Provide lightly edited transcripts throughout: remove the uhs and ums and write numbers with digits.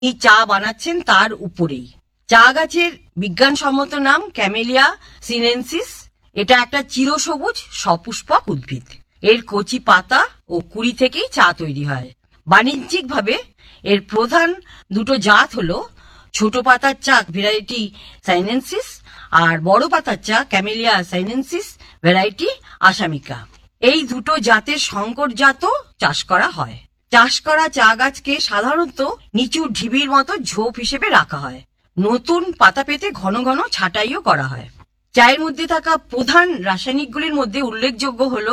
এই চা বানাচ্ছেন তার উপরেই। চা গাছের বিজ্ঞানসম্মত নাম ক্যামেলিয়া সিনেনসিস। এটা একটা চিরসবুজ সপুষ্পক উদ্ভিদ। এর কচি পাতা ও কুড়ি থেকেই চা তৈরি হয়। বাণিজ্যিকভাবে এর প্রধান দুটো জাত হলো ছোট পাতার চা ভ্যারাইটি সাইনেনসিস আর বড় পাতার চা ক্যামেলিয়া সাইনেনসিস ভ্যারাইটি আসামিকা। এই দুটো জাতের সংকর জাতও চাষ করা হয়। চাষ করা চা গাছকে সাধারণত নিচু ঢিবির মতো ঝোপ হিসেবে রাখা হয়। নতুন পাতা পেতে ঘন ঘন ছাঁটাইও করা হয়। চায়ের মধ্যে থাকা প্রধান রাসায়নিকগুলির মধ্যে উল্লেখযোগ্য হল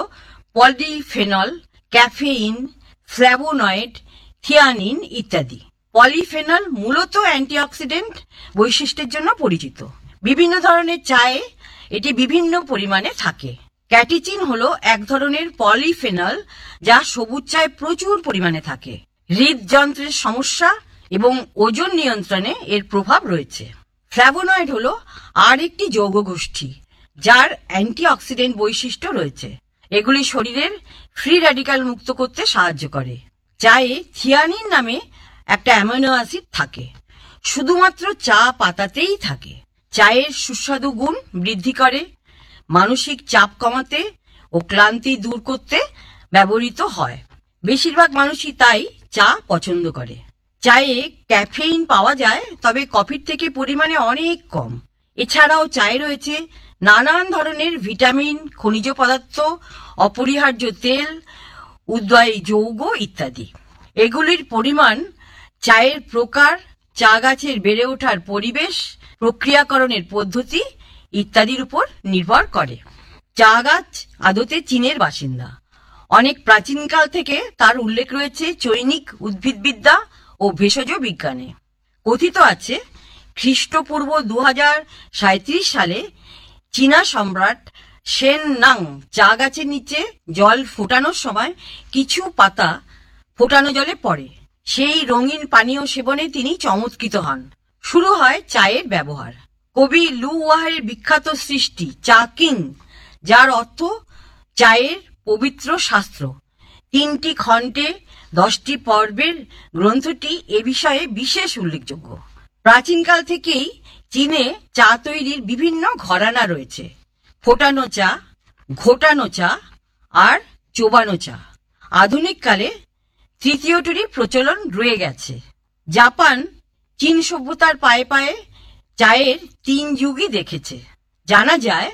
পলিফেনল, ক্যাফেইন, ফ্ল্যাভোনয়েড, থিয়ানিন ইত্যাদি। পলিফেনল মূলত অ্যান্টিঅক্সিডেন্ট বৈশিষ্ট্যের জন্য পরিচিত। বিভিন্ন ধরনের চায়ে এটি বিভিন্ন পরিমাণে থাকে। ক্যাটিচিন হলো এক ধরনের পলিফেনল যা সবুজ চায়ে প্রচুর পরিমাণে থাকে। হৃদযন্ত্রের সমস্যা এবং ওজন নিয়ন্ত্রণে এর প্রভাব রয়েছে। ফ্ল্যাভোনয়েড হলো আর একটি যৌগ গোষ্ঠী যার অ্যান্টিঅক্সিডেন্ট বৈশিষ্ট্য রয়েছে। এগুলি শরীরের ফ্রি র্যাডিক্যাল মুক্ত করতে সাহায্য করে। চায়ে থিয়ানিন নামে একটা অ্যামিনো অ্যাসিড থাকে, শুধুমাত্র চা পাতাতেই থাকে। চায়ের সুস্বাদু গুণ বৃদ্ধি করে, মানসিক চাপ কমাতে ও ক্লান্তি দূর করতে ব্যবহৃত হয়। বেশিরভাগ মানুষই তাই চা পছন্দ করে। চায়ে ক্যাফেইন পাওয়া যায়, তবে কফির থেকে পরিমাণে অনেক কম। এছাড়াও চায়ে রয়েছে নানান ধরনের ভিটামিন, খনিজ পদার্থ, অপরিহার্য তেল, উদ্বায়ী যৌগ ইত্যাদি। এগুলির পরিমাণ চায়ের প্রকার, চা গাছের বেড়ে ওঠার পরিবেশ, প্রক্রিয়াকরণের পদ্ধতি ইত্যাদির উপর নির্ভর করে। চা গাছ আদতে চীনের বাসিন্দা। অনেক প্রাচীনকাল থেকে তার উল্লেখ রয়েছে চৈনিক উদ্ভিদবিদ্যা ও ভেষজ বিজ্ঞানে। কথিত আছে খ্রিস্টপূর্ব 2037 সালে চীনা সম্রাট সেন নাং চা গাছের নিচে জল ফোটানোর সময় কিছু পাতা ফোটানো জলে পড়ে। সেই রঙিন পানীয় সেবনে তিনি চমৎকৃত হন। শুরু হয় চায়ের ব্যবহার। কবি লু ওয়াহের বিখ্যাত সৃষ্টি চা কিং, যার অর্থ চায়ের পবিত্র শাস্ত্র, 3টি খণ্ডে 10টি পর্বের গ্রন্থটি এ বিষয়ে বিশেষ উল্লেখযোগ্য। প্রাচীনকাল থেকেই চীনে চা তৈরির বিভিন্ন ঘরানা রয়েছে। ফোটানো চা, ঘোটানো চা আর চোবানো চা। আধুনিক কালে তৃতীয়টিরই প্রচলন রয়ে গেছে। জাপান চীন সভ্যতার পায়ে পায়ে চায়ের 3 যুগই দেখেছে। জানা যায়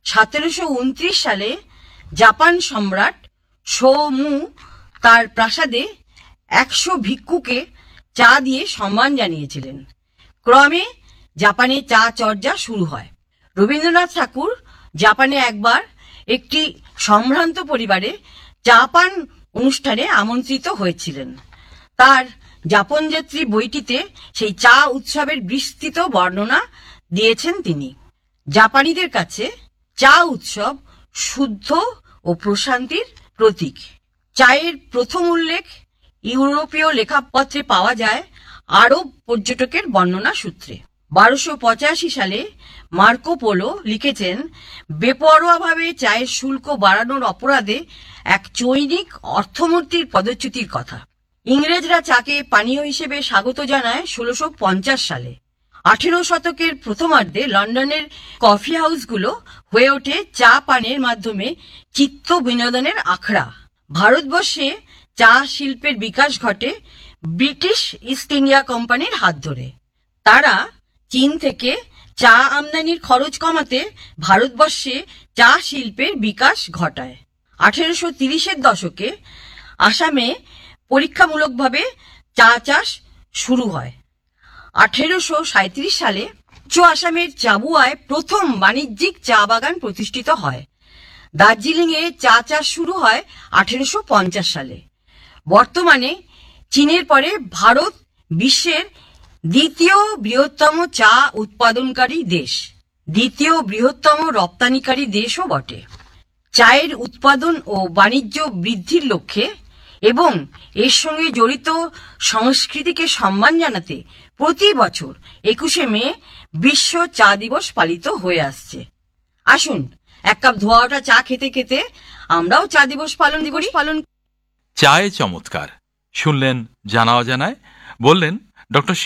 1729 সালে জাপান সম্রাট শো মু তার প্রাসাদে 100 ভিক্ষুকে চা দিয়ে সম্মান জানিয়েছিলেন। ক্রমে জাপানে চা চর্চা শুরু হয়। রবীন্দ্রনাথ ঠাকুর জাপানে একবার একটি সম্ভ্রান্ত পরিবারে চা পান অনুষ্ঠানে আমন্ত্রিত হয়েছিলেন। তার যাপনযাত্রী বইটিতে সেই চা উৎসবের বিস্তৃত বর্ণনা দিয়েছেন তিনি। জাপানিদের কাছে চা উৎসব শুদ্ধ ও প্রশান্তির প্রতীক। চায়ের প্রথম উল্লেখ ইউরোপীয় লেখাপত্রে পাওয়া যায় আরব পর্যটকের বর্ণনা সূত্রে। 1285 সালে মার্কো পোলো লিখেছেন বেপরোয়াভাবে চায়ের শুল্ক বাড়ানোর অপরাধে এক চৈনিক অর্থমন্ত্রীর পদচ্যুতির কথা। ইংরেজরা চাকে পানীয় হিসেবে স্বাগত জানায় 1650 সালে। 18 শতকের প্রথমার্ধে লন্ডনের কফি হাউসগুলো হয়ে ওঠে চা পানের মাধ্যমে চিত্ত বিনোদনের আখড়া। ভারতবর্ষে চা শিল্পের বিকাশ ঘটে ব্রিটিশ ইস্ট ইন্ডিয়া কোম্পানির হাত ধরে। তারা চীন থেকে চা আমদানির খরচ কমাতে ভারতবর্ষে চা শিল্পের বিকাশ ঘটায়। 1830-এর দশকে আসামে পরীক্ষামূলকভাবে চা চাষ শুরু হয়। 1837 সালে আসামের চাবুয়ায় প্রথম বাণিজ্যিক চা বাগান প্রতিষ্ঠিত হয়। দার্জিলিংয়ে চা চাষ শুরু হয় 1850 সালে। বর্তমানে চীনের পরে ভারত বিশ্বের দ্বিতীয় বৃহত্তম চা উৎপাদনকারী দেশ, দ্বিতীয় বৃহত্তম রপ্তানিকারী দেশও বটে। চায়ের উৎপাদন ও বাণিজ্য বৃদ্ধির লক্ষ্যে এবং এর সঙ্গে জড়িত সংস্কৃতিকে সম্মান জানাতে প্রতি বছর 21শে মে বিশ্ব চা দিবস পালিত হয়ে আসছে। আসুন এক কাপ ধোয়া ওঠা চা খেতে খেতে আমরাও চা দিবস পালন করি। চায়ে চমৎকার শুনলেন জানা অজানায়, বললেন ডক্টর